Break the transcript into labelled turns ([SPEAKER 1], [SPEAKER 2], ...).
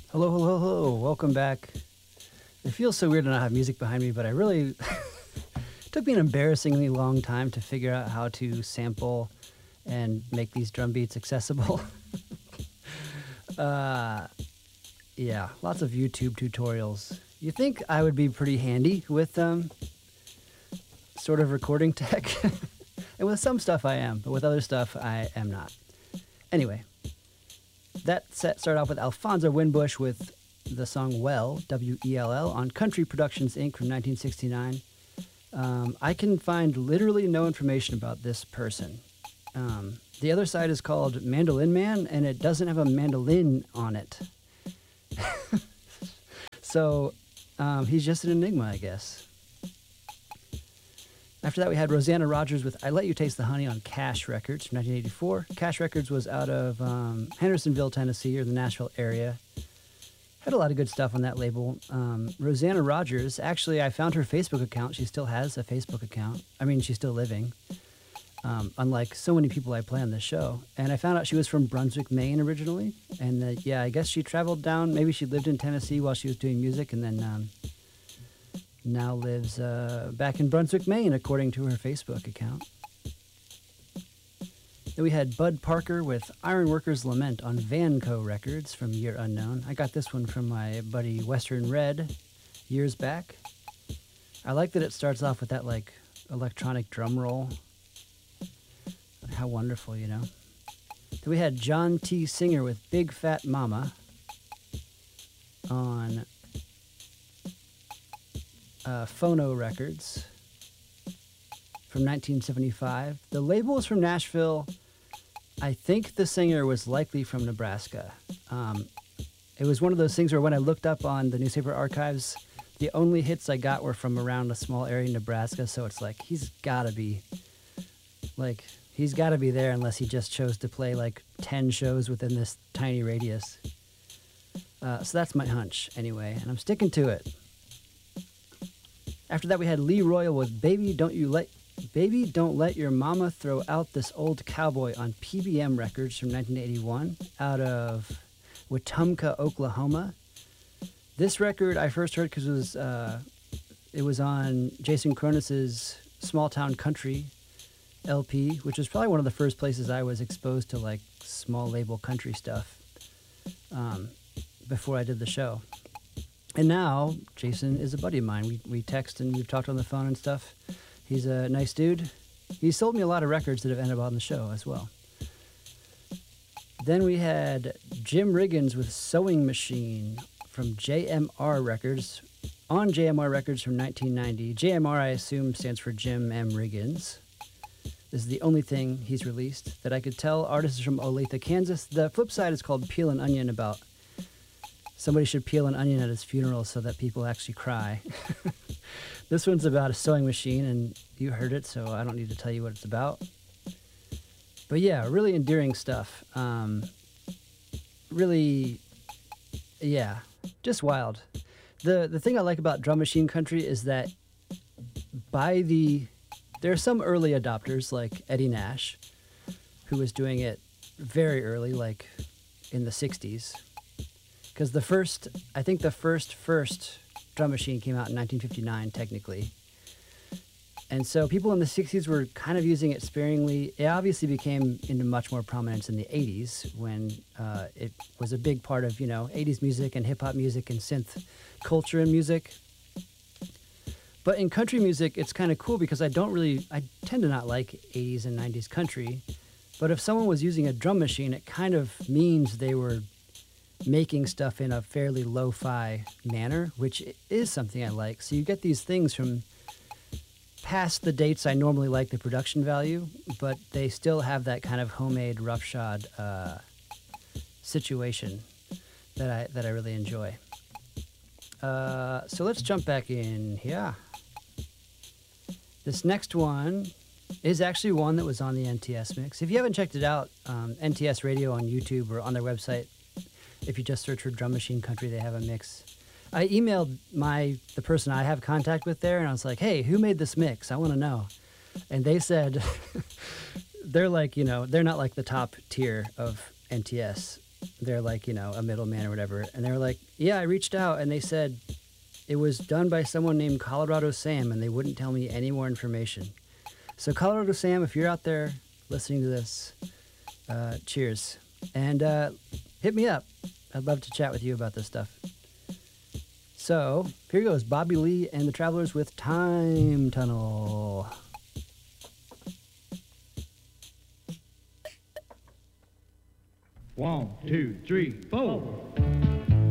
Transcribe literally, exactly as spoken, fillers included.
[SPEAKER 1] Hello, hello, hello. Welcome back. It feels so weird to not have music behind me, but I really... it took me an embarrassingly long time to figure out how to sample and make these drum beats accessible. uh, yeah, lots of YouTube tutorials. You think I would be pretty handy with um, sort of recording tech? And with some stuff I am, but with other stuff I am not. Anyway, that set started off with Alfonso Winbush with the song Well, W E L L, on Country Productions, Incorporated from nineteen sixty-nine. Um, I can find literally no information about this person. Um, the other side is called Mandolin Man, and it doesn't have a mandolin on it. So um, he's just an enigma, I guess. After that, we had Rosanna Rogers with I Let You Taste the Honey on Cash Records from nineteen eighty-four. Cash Records was out of um, Hendersonville, Tennessee, or the Nashville area. Had a lot of good stuff on that label. Um, Rosanna Rogers, actually, I found her Facebook account. She still has a Facebook account. I mean, she's still living, um, unlike so many people I play on this show. And I found out she was from Brunswick, Maine originally. And uh, yeah, I guess she traveled down. Maybe she lived in Tennessee while she was doing music, and then... Um, now lives uh, back in Brunswick, Maine, according to her Facebook account. Then we had Bud Parker with Ironworker's Lament on Vanco Records from Year Unknown. I got this one from my buddy Western Red years back. I like that it starts off with that, like, electronic drum roll. How wonderful, you know. Then we had John T. Singer with Big Fat Mama on... Uh, Phono Records from nineteen seventy-five. The label is from Nashville. I think the singer was likely from Nebraska. Um, it was one of those things where when I looked up on the newspaper archives, the only hits I got were from around a small area in Nebraska, so it's like, he's gotta be, like, he's gotta be there unless he just chose to play like ten shows within this tiny radius. Uh, so that's my hunch, anyway, and I'm sticking to it. After that, we had Lee Royal with Baby Don't You Let Baby Don't Let Your Mama Throw Out This Old Cowboy on P B M Records from nineteen eighty-one out of Wetumpka, Oklahoma. This record I first heard because it was uh, it was on Jason Cronus's Small Town Country L P, which was probably one of the first places I was exposed to like small label country stuff um, before I did the show. And now, Jason is a buddy of mine. We we text and we've talked on the phone and stuff. He's a nice dude. He sold me a lot of records that have ended up on the show as well. Then we had Jim Riggins with Sewing Machine from J M R Records, on J M R Records from nineteen ninety. J M R, I assume, stands for Jim M. Riggins. This is the only thing he's released that I could tell. Artist is from Olathe, Kansas. The flip side is called Peel an Onion, about somebody should peel an onion at his funeral so that people actually cry. This one's about a sewing machine, and you heard it, so I don't need to tell you what it's about. But yeah, really endearing stuff. Um, really, yeah, just wild. The the thing I like about drum machine country is that by the... There are some early adopters, like Eddie Nash, who was doing it very early, like in the sixties. Because the first, I think the first, first drum machine came out in nineteen fifty-nine, technically. And so people in the sixties were kind of using it sparingly. It obviously became into much more prominence in the eighties, when uh, it was a big part of, you know, eighties music and hip-hop music and synth culture and music. But in country music, it's kind of cool because I don't really, I tend to not like eighties and nineties country. But if someone was using a drum machine, it kind of means they were making stuff in a fairly lo-fi manner, which is something I like. So you get these things from past the dates I normally like the production value, but they still have that kind of homemade roughshod uh, situation that I that I really enjoy. Uh, so let's jump back in here. This next one is actually one that was on the N T S mix. If you haven't checked it out, um, N T S Radio on YouTube or on their website, if you just search for Drum Machine Country, they have a mix. I emailed my the person I have contact with there, and I was like, hey, who made this mix? I want to know. And they said, they're like, you know, they're not like the top tier of N T S. they're like, you know, a middleman or whatever. And they were like, yeah, I reached out and they said it was done by someone named Colorado Sam and they wouldn't tell me any more information. So Colorado Sam, if you're out there listening to this, uh, cheers. And uh, hit me up. I'd love to chat with you about this stuff. So here goes Bobby Lee and the Travelers with Time Tunnel.
[SPEAKER 2] One, two, three, four.